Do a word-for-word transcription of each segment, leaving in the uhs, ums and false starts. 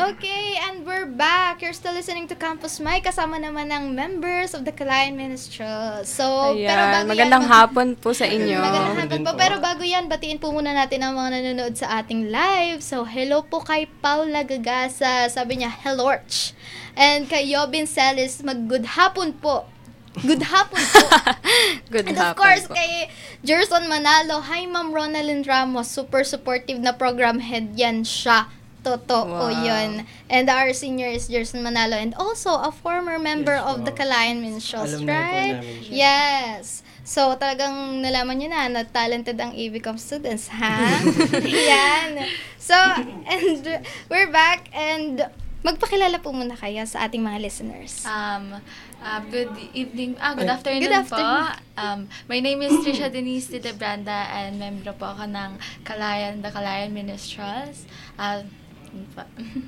Okay, and we're back. You're still listening to Campus Mike. Kasama naman ng members of the Kalayan Minstrels. So, Ayan, pero bago magandang yan, hapon po sa inyo. Magandang hapon po. Pero bago yan, batiin po muna natin ang mga nanonood sa ating live. So, hello po kay Paula Gagasa. Sabi niya, helorch. And kay Yobin Celis, mag-good hapon po. Good hapon po. Good And hapon of course, po. kay Jerson Manalo, hi Ma'am Ronalyn Ramos, super supportive na program head yan siya. Totoo Wow. yun. And our senior is Jerson Manalo and also a former member Yes, of the wow. Kalayan Minstrels, Alumni po right? namin siya. Yes. So, talagang nalaman nyo na na talented ang A V C O M students, ha? Yan. So, and we're back and magpakilala po muna kayo sa ating mga listeners. Um, uh, good evening, ah, good Ay. afternoon, Good afternoon. po. Um, my name is Trisha Denise de Branda and member po ako ng Kalayan, the Kalayan Minstrels. Uh, yun po.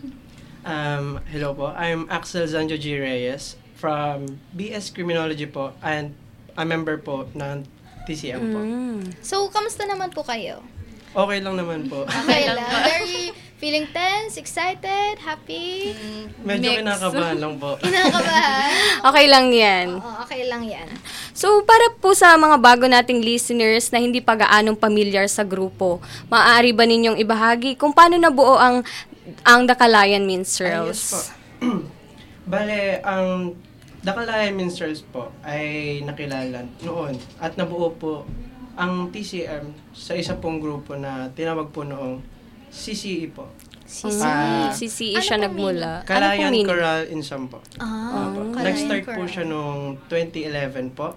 Um, hello po, I'm Axel Zanjo G. Reyes from B S Criminology po and a member po ng T C M po. Mm. So, kamusta naman po kayo? Okay lang naman po. Okay lang lang. po. Very feeling tense, excited, happy, Medyo Mix. kinakabahan lang po. kinakabahan. Okay lang yan. Oo, okay lang yan. So, para po sa mga bago nating listeners na hindi pa gaanong pamilyar sa grupo, maaari ba ninyong ibahagi kung paano nabuo ang ang The Kalayan Minstrels? Ay, yes po. Bale, ang The Kalayan Minstrels po ay nakilala noon at nabuo po ang T C M sa isa pong grupo na tinawag po noong C C E po. Si Ah, Si C E Ano siya pong nagmula. Kalayan ano pong Choral Ensemble po. Ah, Opo. Kalayan Nag-start po Choral. siya noong twenty eleven po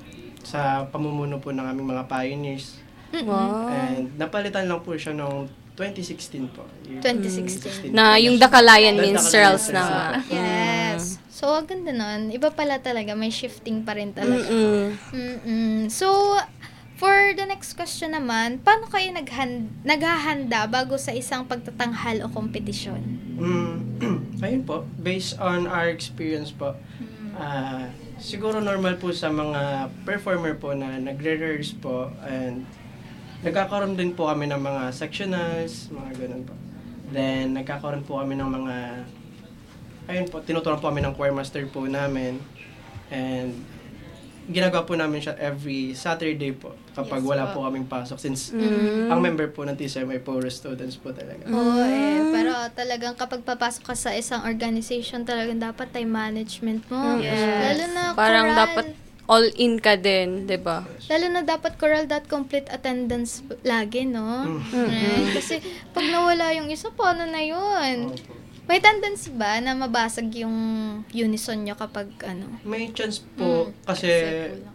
sa pamumuno po ng aming mga pioneers. Wow. And napalitan lang po siya noong twenty sixteen po. Yung twenty sixteen. Na yung The Kalayan The Minstrels Kalayan na Minstrels nga. po. Yes. So, ang ganda nun. Iba pala talaga. May shifting pa rin talaga. Mm-mm. Mm-mm. So, for the next question naman, paano kayo naghan- naghahanda bago sa isang pagtatanghal o kompetisyon? Mm, ayun po, based on our experience po, ah, siguro normal po sa mga performer po na nagre-rehearse po and nagkakaroon din po kami ng mga sectionals, mga ganun po. Then, nagkakaroon po kami ng mga, ayun po, tinuturuan po kami ng choir master po namin. And, ginagawa po namin siya every Saturday po kapag Yes wala po. po kaming pasok since Mm. ang member po ng T C M ay puro students po talaga. Oo eh. Pero talagang kapag papasok ka sa isang organization, talagang dapat time management mo. Yes. Lalo na Parang choral. dapat all in ka din, 'di ba? Lalo na dapat choral dot complete attendance lagi, no? Mm. Right? Kasi pag nawala yung isa, paano na yun? Opo. May tendency ba na mabasag yung unison nyo kapag ano? May chance po Mm. kasi Kasi kulang.